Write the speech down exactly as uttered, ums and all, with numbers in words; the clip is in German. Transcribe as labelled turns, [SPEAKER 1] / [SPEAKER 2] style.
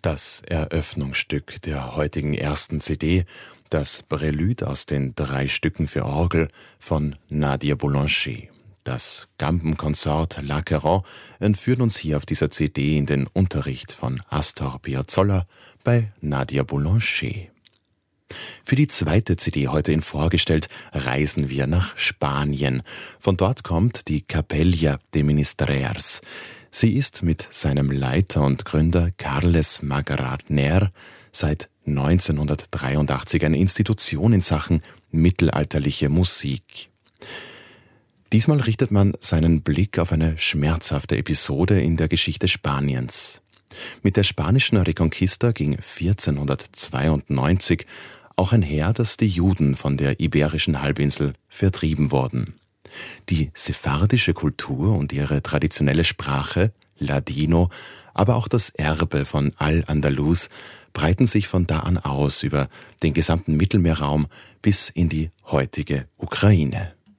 [SPEAKER 1] Das Eröffnungsstück der heutigen ersten C D, das Prélude aus den drei Stücken für Orgel von Nadia Boulanger. Das Gambenkonsort L'Acheron entführt uns hier auf dieser C D in den Unterricht von Astor Piazzolla bei Nadia Boulanger. Für die zweite C D heute in vorgestellt, reisen wir nach Spanien. Von dort kommt die Capella de Ministrers. Sie ist mit seinem Leiter und Gründer Carles Magraner seit neunzehnhundertdreiundachtzig eine Institution in Sachen mittelalterliche Musik. Diesmal richtet man seinen Blick auf eine schmerzhafte Episode in der Geschichte Spaniens. Mit der spanischen Reconquista ging vierzehnhundertzweiundneunzig auch einher, dass die Juden von der iberischen Halbinsel vertrieben wurden. Die sephardische Kultur und ihre traditionelle Sprache, Ladino, aber auch das Erbe von Al-Andalus breiten sich von da an aus über den gesamten Mittelmeerraum bis in die heutige Ukraine.